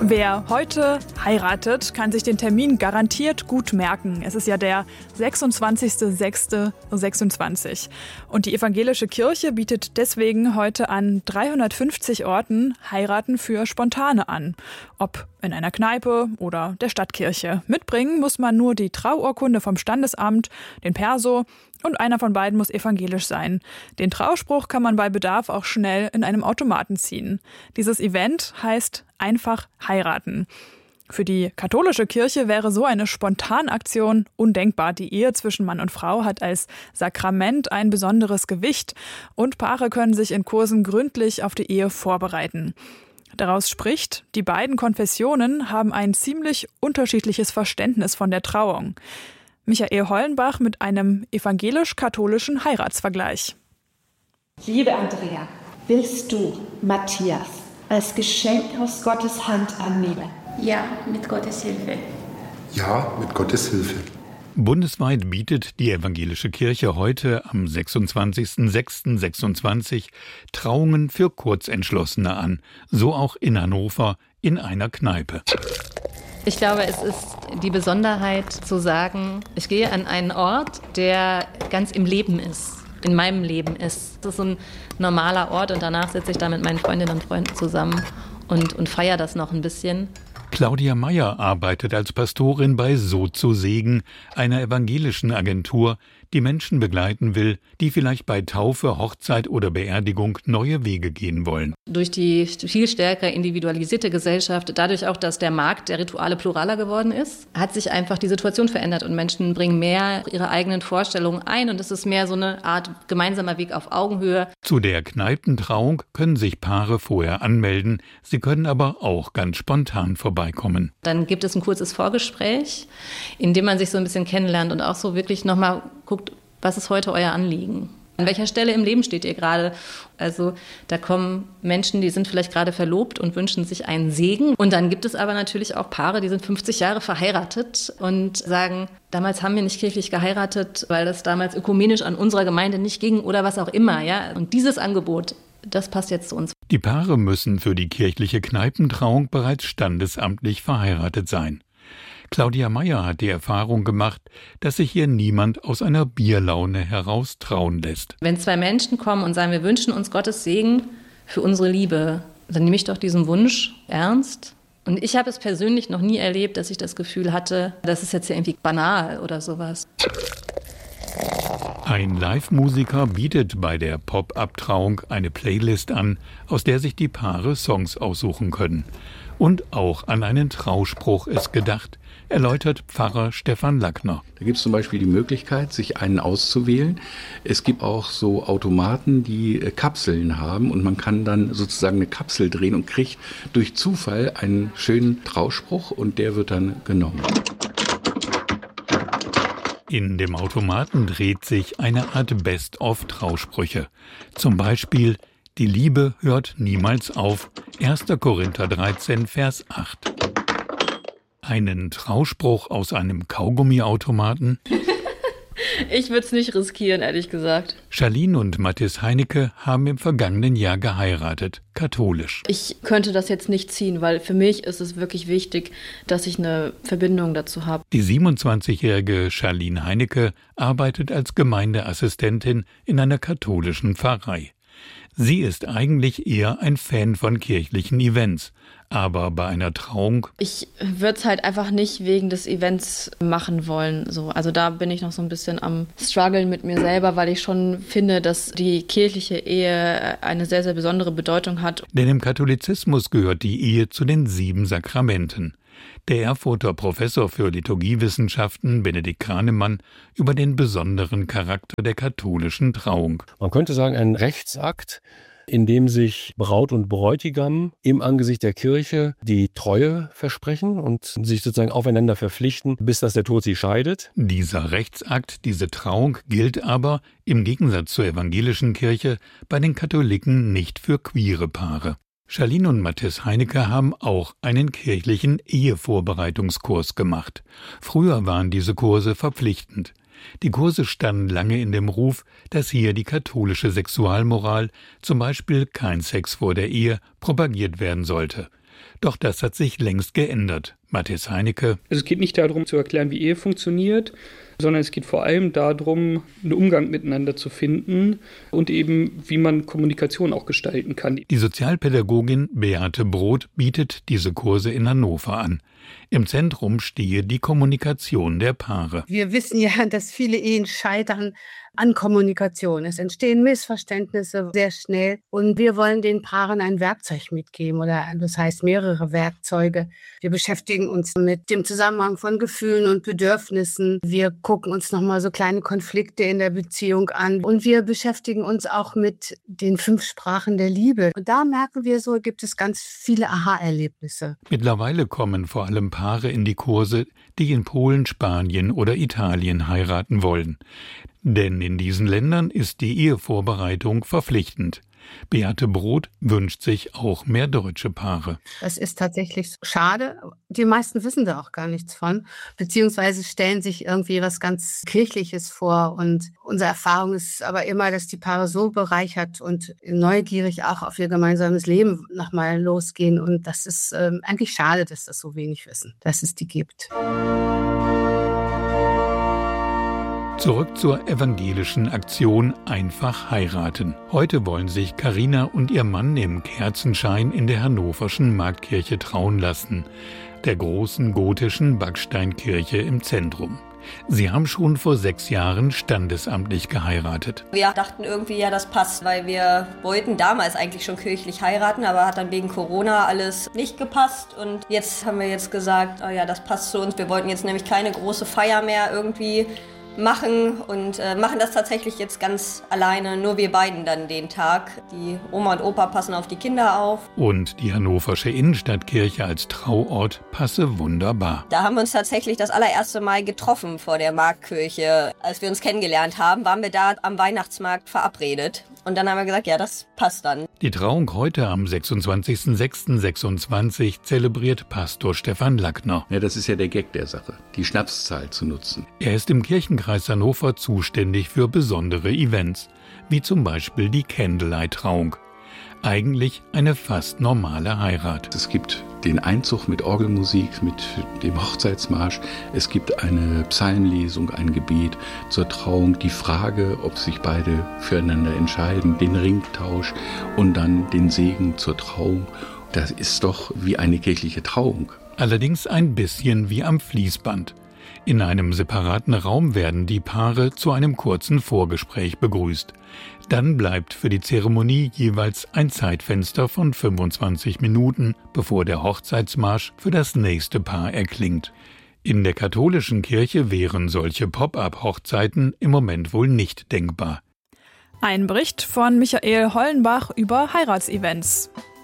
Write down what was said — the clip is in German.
Wer heute heiratet, kann sich den Termin garantiert gut merken. Es ist ja der 26.06.26. Und die evangelische Kirche bietet deswegen heute an 350 Orten Heiraten für Spontane an. Ob in einer Kneipe oder der Stadtkirche. Mitbringen muss man nur die Trauurkunde vom Standesamt, den Perso und einer von beiden muss evangelisch sein. Den Trauspruch kann man bei Bedarf auch schnell in einem Automaten ziehen. Dieses Event heißt einfach heiraten. Für die katholische Kirche wäre so eine Spontanaktion undenkbar. Die Ehe zwischen Mann und Frau hat als Sakrament ein besonderes Gewicht und Paare können sich in Kursen gründlich auf die Ehe vorbereiten. Daraus spricht, die beiden Konfessionen haben ein ziemlich unterschiedliches Verständnis von der Trauung. Michael Hollenbach mit einem evangelisch-katholischen Heiratsvergleich. Liebe Andrea, willst du Matthias als Geschenk aus Gottes Hand annehmen? Ja, mit Gottes Hilfe. Ja, mit Gottes Hilfe. Bundesweit bietet die evangelische Kirche heute am 26.06.26 Trauungen für Kurzentschlossene an, so auch in Hannover in einer Kneipe. Ich glaube, es ist die Besonderheit zu sagen, ich gehe an einen Ort, der ganz im Leben ist, in meinem Leben ist. Das ist ein normaler Ort und danach sitze ich da mit meinen Freundinnen und Freunden zusammen und feiere das noch ein bisschen. Claudia Meyer arbeitet als Pastorin bei So zu Segen, einer evangelischen Agentur, die Menschen begleiten will, die vielleicht bei Taufe, Hochzeit oder Beerdigung neue Wege gehen wollen. Durch die viel stärker individualisierte Gesellschaft, dadurch auch, dass der Markt der Rituale pluraler geworden ist, hat sich einfach die Situation verändert und Menschen bringen mehr ihre eigenen Vorstellungen ein und es ist mehr so eine Art gemeinsamer Weg auf Augenhöhe. Zu der Kneipentrauung können sich Paare vorher anmelden, sie können aber auch ganz spontan vorbeikommen. Dann gibt es ein kurzes Vorgespräch, in dem man sich so ein bisschen kennenlernt und auch so wirklich nochmal guckt, was ist heute euer Anliegen? An welcher Stelle im Leben steht ihr gerade? Also da kommen Menschen, die sind vielleicht gerade verlobt und wünschen sich einen Segen. Und dann gibt es aber natürlich auch Paare, die sind 50 Jahre verheiratet und sagen, damals haben wir nicht kirchlich geheiratet, weil das damals ökumenisch an unserer Gemeinde nicht ging oder was auch immer. Ja? Und dieses Angebot, das passt jetzt zu uns. Die Paare müssen für die kirchliche Kneipentrauung bereits standesamtlich verheiratet sein. Claudia Meyer hat die Erfahrung gemacht, dass sich hier niemand aus einer Bierlaune heraus trauen lässt. Wenn zwei Menschen kommen und sagen, wir wünschen uns Gottes Segen für unsere Liebe, dann nehme ich doch diesen Wunsch ernst. Und ich habe es persönlich noch nie erlebt, dass ich das Gefühl hatte, das ist jetzt irgendwie banal oder sowas. Ein Live-Musiker bietet bei der Pop-Up-Trauung eine Playlist an, aus der sich die Paare Songs aussuchen können. Und auch an einen Trauspruch ist gedacht, erläutert Pfarrer Stefan Lackner. Da gibt es zum Beispiel die Möglichkeit, sich einen auszuwählen. Es gibt auch so Automaten, die Kapseln haben und man kann dann sozusagen eine Kapsel drehen und kriegt durch Zufall einen schönen Trauspruch und der wird dann genommen. In dem Automaten dreht sich eine Art Best-of-Trausprüche. Zum Beispiel: Die Liebe hört niemals auf. 1. Korinther 13, Vers 8. Einen Trauspruch aus einem Kaugummiautomaten. Ich würde es nicht riskieren, ehrlich gesagt. Charlene und Mathis Heinecke haben im vergangenen Jahr geheiratet, katholisch. Ich könnte das jetzt nicht ziehen, weil für mich ist es wirklich wichtig, dass ich eine Verbindung dazu habe. Die 27-jährige Charlene Heinecke arbeitet als Gemeindeassistentin in einer katholischen Pfarrei. Sie ist eigentlich eher ein Fan von kirchlichen Events. Aber bei einer Trauung... Ich würde es halt einfach nicht wegen des Events machen wollen. So. Also da bin ich noch so ein bisschen am Struggeln mit mir selber, weil ich schon finde, dass die kirchliche Ehe eine sehr, sehr besondere Bedeutung hat. Denn im Katholizismus gehört die Ehe zu den 7 Sakramenten. Der Erfurter Professor für Liturgiewissenschaften Benedikt Kranemann über den besonderen Charakter der katholischen Trauung. Man könnte sagen, ein Rechtsakt, in dem sich Braut und Bräutigam im Angesicht der Kirche die Treue versprechen und sich sozusagen aufeinander verpflichten, bis dass der Tod sie scheidet. Dieser Rechtsakt, diese Trauung gilt aber, im Gegensatz zur evangelischen Kirche, bei den Katholiken nicht für queere Paare. Charlene und Mathis Heinecke haben auch einen kirchlichen Ehevorbereitungskurs gemacht. Früher waren diese Kurse verpflichtend. Die Kurse standen lange in dem Ruf, dass hier die katholische Sexualmoral, zum Beispiel kein Sex vor der Ehe, propagiert werden sollte. Doch das hat sich längst geändert. Matthias Heinecke. Es geht nicht darum zu erklären, wie Ehe funktioniert, sondern es geht vor allem darum, einen Umgang miteinander zu finden und eben, wie man Kommunikation auch gestalten kann. Die Sozialpädagogin Beate Brot bietet diese Kurse in Hannover an. Im Zentrum stehe die Kommunikation der Paare. Wir wissen ja, dass viele Ehen scheitern an Kommunikation. Es entstehen Missverständnisse sehr schnell und wir wollen den Paaren ein Werkzeug mitgeben oder das heißt mehrere Werkzeuge. Wir beschäftigen uns mit dem Zusammenhang von Gefühlen und Bedürfnissen. Wir gucken uns nochmal so kleine Konflikte in der Beziehung an und wir beschäftigen uns auch mit den 5 Sprachen der Liebe. Und da merken wir so, gibt es ganz viele Aha-Erlebnisse. Mittlerweile kommen vor allem Paare in die Kurse, die in Polen, Spanien oder Italien heiraten wollen. Denn in diesen Ländern ist die Ehevorbereitung verpflichtend. Beate Brot wünscht sich auch mehr deutsche Paare. Das ist tatsächlich schade. Die meisten wissen da auch gar nichts von, beziehungsweise stellen sich irgendwie was ganz Kirchliches vor. Und unsere Erfahrung ist aber immer, dass die Paare so bereichert und neugierig auch auf ihr gemeinsames Leben nochmal losgehen. Und das ist eigentlich schade, dass das so wenig wissen, dass es die gibt. Zurück zur evangelischen Aktion Einfach heiraten. Heute wollen sich Carina und ihr Mann im Kerzenschein in der hannoverschen Marktkirche trauen lassen, der großen gotischen Backsteinkirche im Zentrum. Sie haben schon vor 6 Jahren standesamtlich geheiratet. Wir dachten irgendwie, ja, das passt, weil wir wollten damals eigentlich schon kirchlich heiraten, aber hat dann wegen Corona alles nicht gepasst. Und jetzt haben wir gesagt, oh ja, das passt zu uns. Wir wollten jetzt nämlich keine große Feier mehr irgendwie machen und machen das tatsächlich jetzt ganz alleine, nur wir beiden dann den Tag. Die Oma und Opa passen auf die Kinder auf. Und die hannoversche Innenstadtkirche als Trauort passe wunderbar. Da haben wir uns tatsächlich das allererste Mal getroffen vor der Marktkirche. Als wir uns kennengelernt haben, waren wir da am Weihnachtsmarkt verabredet. Und dann haben wir gesagt, ja, das passt dann. Die Trauung heute am 26.06.26 zelebriert Pastor Stefan Lackner. Ja, das ist ja der Gag der Sache, die Schnapszahl zu nutzen. Er ist im Kirchenkreis Hannover zuständig für besondere Events, wie zum Beispiel die Candlelight-Trauung. Eigentlich eine fast normale Heirat. Es gibt den Einzug mit Orgelmusik, mit dem Hochzeitsmarsch. Es gibt eine Psalmlesung, ein Gebet zur Trauung, die Frage, ob sich beide füreinander entscheiden, den Ringtausch und dann den Segen zur Trauung. Das ist doch wie eine kirchliche Trauung. Allerdings ein bisschen wie am Fließband. In einem separaten Raum werden die Paare zu einem kurzen Vorgespräch begrüßt. Dann bleibt für die Zeremonie jeweils ein Zeitfenster von 25 Minuten, bevor der Hochzeitsmarsch für das nächste Paar erklingt. In der katholischen Kirche wären solche Pop-up-Hochzeiten im Moment wohl nicht denkbar. Ein Bericht von Michael Hollenbach über Heiratsevents.